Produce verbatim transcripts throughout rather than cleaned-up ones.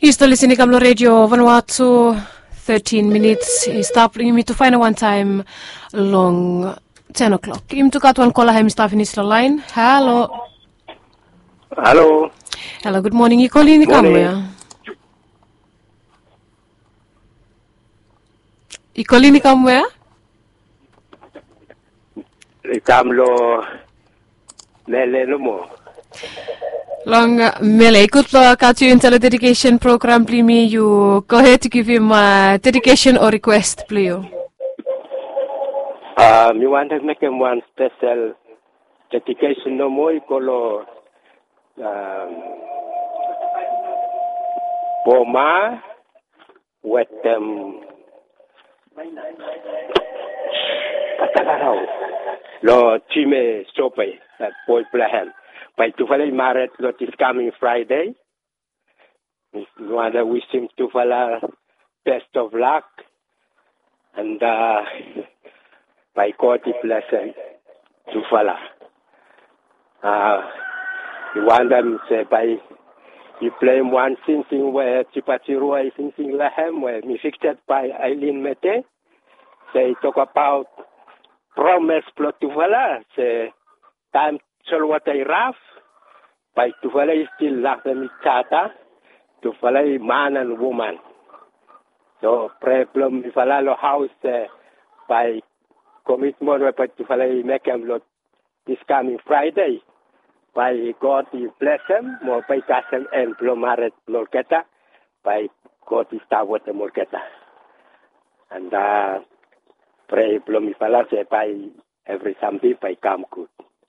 You're listening to Radio Vanuatu, thirteen minutes. Stop me to find one time long ten o'clock. Im to got one call him staff in the line. Hello. Hello. Hello, good morning. You calling the camera? You calling the camera? Camlo Mele no more. Long Mele, good luck at you in the dedication program, please. You go ahead to give him a dedication or request, please. Um, you want to make him one special dedication no more, colo um, Boma with them Lo Chime Sope at Boy Plahan. By Tufala married lot is coming Friday. We want to wish him Tufala best of luck. And uh, by God blessing Tufala. Uh, you want them say by you play one sing sing where Chipachirua is sing sing Lahem where me fixed by Eileen Mete. They talk about promise plot Tufala. Say time so what I rough by Tufala is still like the Michata, Tufala man and woman. So problem if a house uh, by commitment by Tufala make him lot this coming Friday. By God he bless him, more by Tassim and Plomaret Molketa, by God he start with the Molketa. And uh pray Plomifala say by every Sunday by come good.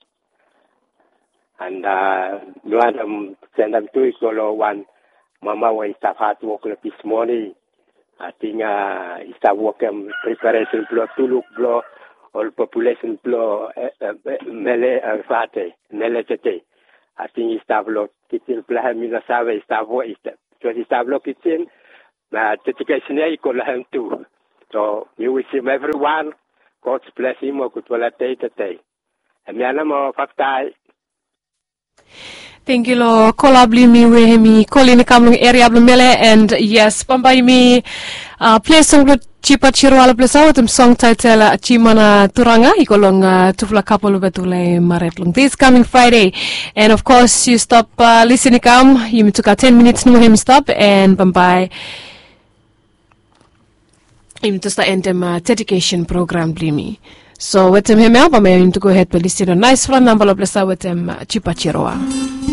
And uh, you want them send them to Solo one. Mama when start hard work this morning. I think uh, he start working preparation blow to look blow all population blow mele and fate mele tete. I think he start blow kitchen plan mina save start work is so he start blow kitchen. Na dedication he call him too. So you wish him everyone. God's bless him or good wala day today. And me anamo faktai. Thank you, lo. Kolabli mi we mi kolini kamlung area blumele and yes, pambai mi uh, play song lo chipa chirwala plesa with song title uh, Chimana Turanga ikolong uh, tufla kapolo betule maretlung. This coming Friday, and of course you stop uh, listening kam. You took a ten minutes no him stop and pambai. Im to start end uh, dedication program blimi. So with him him out, I'm going to go ahead and listen to a nice one number of plesa with him uh, chipa chirwa.